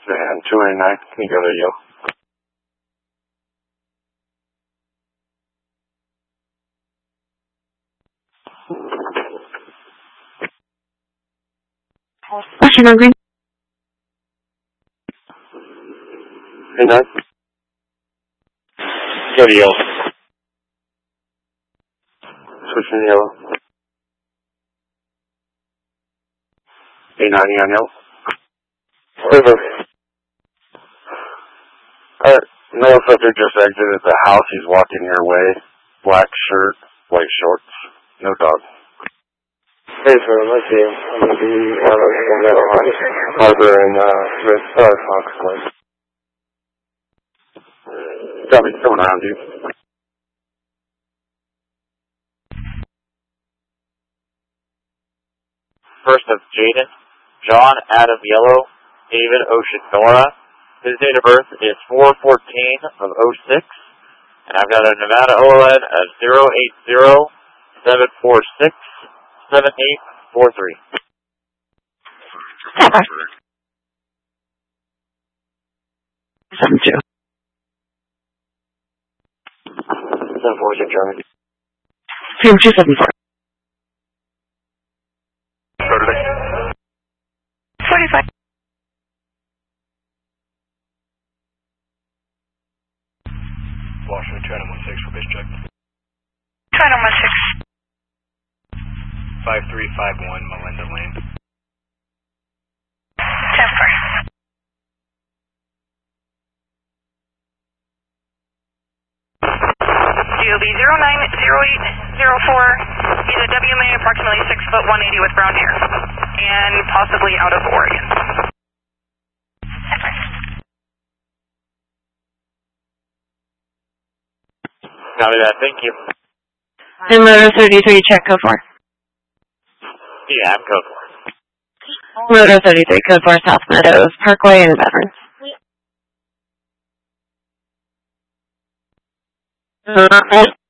And 289, can you go to Yale? Washington Green. Hey, 9. Go to Yale. Switching to Yellow. 890 on Yellow. River. No filter, just exited the house. He's walking your way. Black shirt, white shorts. No dog. Hey, sir, let's see. I'm going to be out of Harbor and Fox Place. Got me coming around you. First of Jaden, John Adam Yellow, David Ocean Nora. His date of birth is 4/14/06, and I've got a Nevada OLN of 080-746-7843. Two. 746 German. 274. 45. Washington 216 for base check. 216. 5351 Melinda Lane. 10-4. GOB 090804, he's a WMA approximately 6'180" with brown hair, and possibly out of Oregon. Copy that, thank you. And Motor 33, check code 4. Yeah, I'm code 4. Motor 33, code 4, South Meadows Parkway in Veterans.